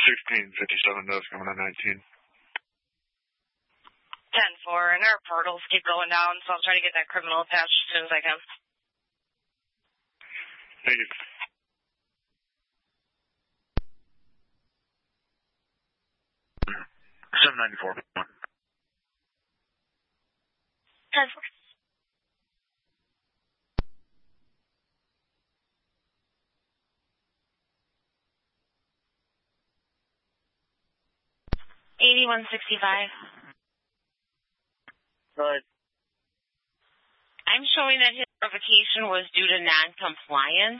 1657 does coming on 19. 10-4, and our portals keep going down, so I'll try to get that criminal attached as soon as I can. Thank you. $794. 10-4. $8165. Good. I'm showing that his revocation was due to non-compliance.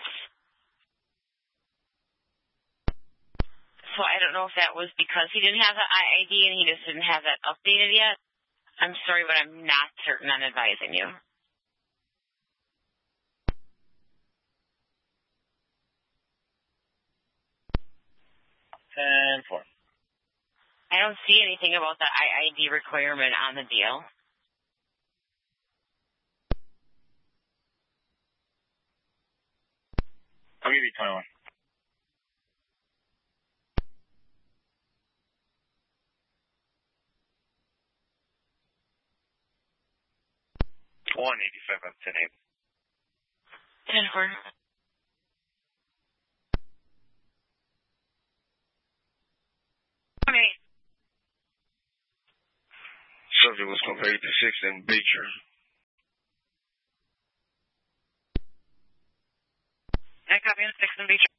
So I don't know if that was because he didn't have the IID and he just didn't have that updated yet. I'm sorry, but I'm not certain on advising you. $10-4. I don't see anything about the IID requirement on the deal. I'll give you 21. $185 on 10-8. 10-4. Okay. Subject was code 86 in Beecher. I copy on 6 in Beecher.